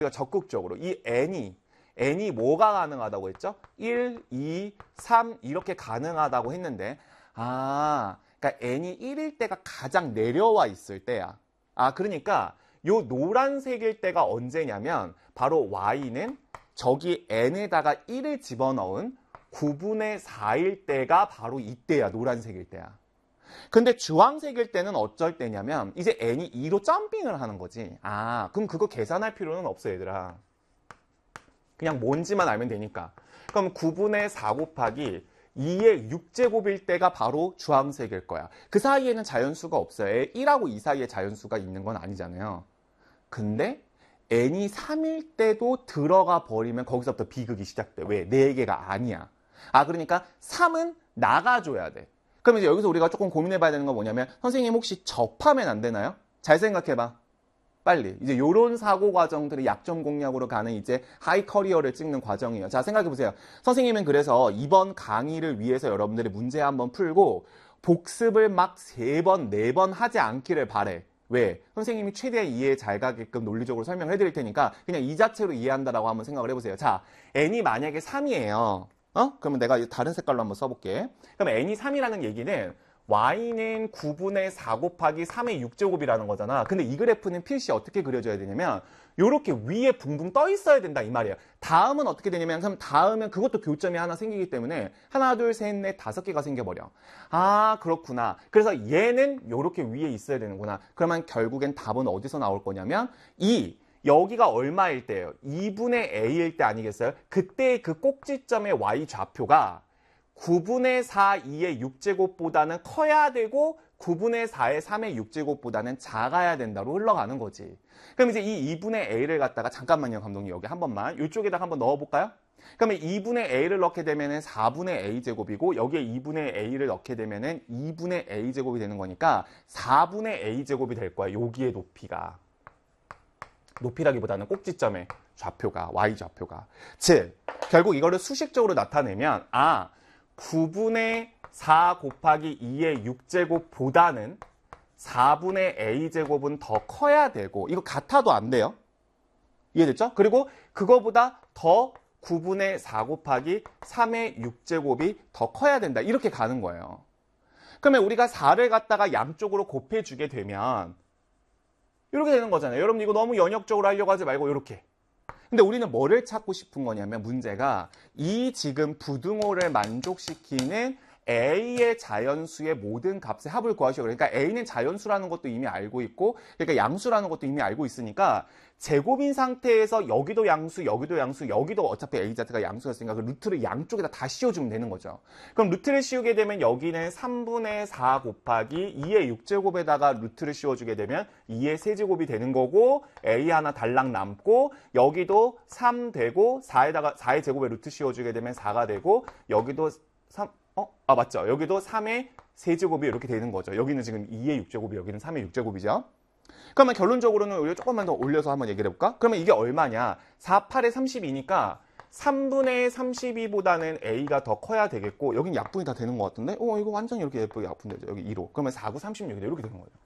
적극적으로 이 n이 뭐가 가능하다고 했죠? 1, 2, 3 이렇게 가능하다고 했는데 그러니까 n이 1일 때가 가장 내려와 있을 때야. 그러니까 요 노란색일 때가 언제냐면 바로 y는 저기 n에다가 1을 집어넣은 9분의 4일 때가 바로 이때야. 노란색일 때야. 근데 주황색일 때는 어쩔 때냐면 이제 n이 2로 점핑을 하는 거지. 그럼 그거 계산할 필요는 없어 얘들아. 그냥 뭔지만 알면 되니까. 그럼 9분의 4 곱하기 2의 6제곱일 때가 바로 주황색일 거야. 그 사이에는 자연수가 없어요. 1하고 2 사이에 자연수가 있는 건 아니잖아요. 근데 n이 3일 때도 들어가 버리면 거기서부터 비극이 시작돼. 왜? 4개가 아니야. 그러니까 3은 나가줘야 돼. 그럼 이제 여기서 우리가 조금 고민해봐야 되는 건 뭐냐면 선생님 혹시 접하면 안 되나요? 잘 생각해봐. 빨리. 이제 요런 사고 과정들이 약점 공략으로 가는 이제 하이 커리어를 찍는 과정이에요. 자, 생각해보세요. 선생님은 그래서 이번 강의를 위해서 여러분들이 문제 한번 풀고 복습을 막 3번, 4번 하지 않기를 바래. 왜? 선생님이 최대한 이해 잘 가게끔 논리적으로 설명을 해드릴 테니까 그냥 이 자체로 이해한다라고 한번 생각을 해보세요. 자, n이 만약에 3이에요. 그러면 내가 다른 색깔로 한번 써볼게. 그럼 n이 3이라는 얘기는 y는 9분의 4 곱하기 3의 6제곱이라는 거잖아. 근데 이 그래프는 필시 어떻게 그려줘야 되냐면 요렇게 위에 붕붕 떠 있어야 된다 이 말이에요. 다음은 어떻게 되냐면 그럼 다음은 그것도 교점이 하나 생기기 때문에 하나, 둘, 셋, 넷, 5개가 생겨버려. 그렇구나. 그래서 얘는 요렇게 위에 있어야 되는구나. 그러면 결국엔 답은 어디서 나올 거냐면 여기가 얼마일 때예요? 2분의 a일 때 아니겠어요? 그때 그 꼭지점의 y 좌표가 9분의 4, 2의 6제곱보다는 커야 되고 9분의 4의 3의 6제곱보다는 작아야 된다로 흘러가는 거지. 그럼 이제 이 2분의 a를 갖다가 잠깐만요 감독님 여기 한 번만 이쪽에다가 한번 넣어볼까요? 그러면 2분의 a를 넣게 되면은 4분의 a제곱이고 여기에 2분의 a를 넣게 되면은 2분의 a제곱이 되는 거니까 4분의 a제곱이 될 거야. 여기의 높이라기보다는 꼭지점의 좌표가 y 좌표가. 즉 결국 이거를 수식적으로 나타내면 9분의 4 곱하기 2의 6제곱보다는 4분의 a제곱은 더 커야 되고 이거 같아도 안 돼요. 이해됐죠? 그리고 그거보다 더 9분의 4 곱하기 3의 6제곱이 더 커야 된다. 이렇게 가는 거예요. 그러면 우리가 4를 갖다가 양쪽으로 곱해주게 되면 이렇게 되는 거잖아요. 여러분 이거 너무 연역적으로 하려고 하지 말고 이렇게. 근데 우리는 뭐를 찾고 싶은 거냐면 문제가 이 지금 부등호를 만족시키는 A의 자연수의 모든 값의 합을 구하시오. 그러니까 A는 자연수라는 것도 이미 알고 있고 그러니까 양수라는 것도 이미 알고 있으니까 제곱인 상태에서 여기도 양수, 여기도 양수, 여기도 어차피 A 자체가 양수였으니까 그 루트를 양쪽에다 다 씌워주면 되는 거죠. 그럼 루트를 씌우게 되면 여기는 3분의 4 곱하기 2의 6제곱에다가 루트를 씌워주게 되면 2의 세제곱이 되는 거고 A 하나 달랑 남고 여기도 3 되고 4의 제곱에 루트 씌워주게 되면 4가 되고 여기도 3, 맞죠? 여기도 3의 세제곱이 이렇게 되는 거죠. 여기는 지금 2의 6제곱이 여기는 3의 6제곱이죠. 그러면 결론적으로는 우리가 조금만 더 올려서 한번 얘기를 해볼까? 그러면 이게 얼마냐? 4, 8에 32니까 3분의 32보다는 A가 더 커야 되겠고 여긴 약분이 다 되는 것 같은데? 이거 완전 이렇게 예쁘게 약분되죠. 여기 2로. 그러면 4, 9, 36이다. 이렇게 되는 거예요.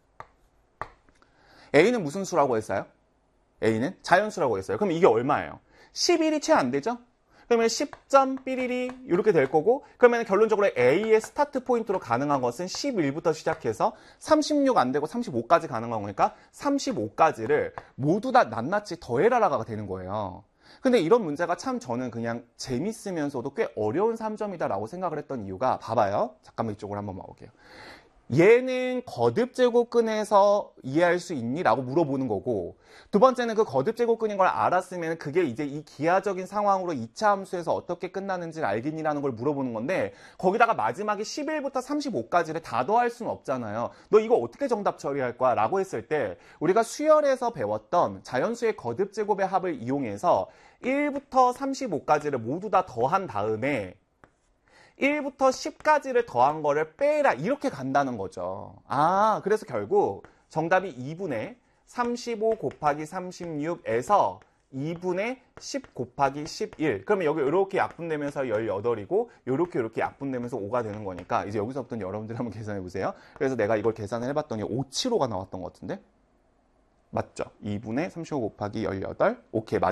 A는 무슨 수라고 했어요? A는 자연수라고 했어요. 그럼 이게 얼마예요? 11이 채 안 되죠? 그러면 10.11이 이렇게 될 거고 그러면 결론적으로 A의 스타트 포인트로 가능한 것은 11부터 시작해서 36 안 되고 35까지 가능한 거니까 35까지를 모두 다 낱낱이 더해라라가 되는 거예요. 근데 이런 문제가 참 저는 그냥 재밌으면서도 꽤 어려운 3점이다라고 생각을 했던 이유가 봐봐요. 잠깐만 이쪽으로 한번 와볼게요. 얘는 거듭제곱근에서 이해할 수 있니? 라고 물어보는 거고 두 번째는 그 거듭제곱근인 걸 알았으면 그게 이제 이 기하적인 상황으로 2차 함수에서 어떻게 끝나는지를 알겠니? 라는 걸 물어보는 건데 거기다가 마지막에 11부터 35까지를 다 더할 수는 없잖아요. 너 이거 어떻게 정답 처리할 거야? 라고 했을 때 우리가 수열에서 배웠던 자연수의 거듭제곱의 합을 이용해서 1부터 35까지를 모두 다 더한 다음에 1부터 10까지를 더한 거를 빼라 이렇게 간다는 거죠. 그래서 결국 정답이 2분의 35 곱하기 36에서 2분의 10 곱하기 11 그러면 여기 이렇게 약분되면서 18이고 이렇게 약분되면서 5가 되는 거니까 이제 여기서부터는 여러분들이 한번 계산해 보세요. 그래서 내가 이걸 계산을 해봤더니 575가 나왔던 것 같은데 맞죠? 2분의 35 곱하기 18 오케이 맞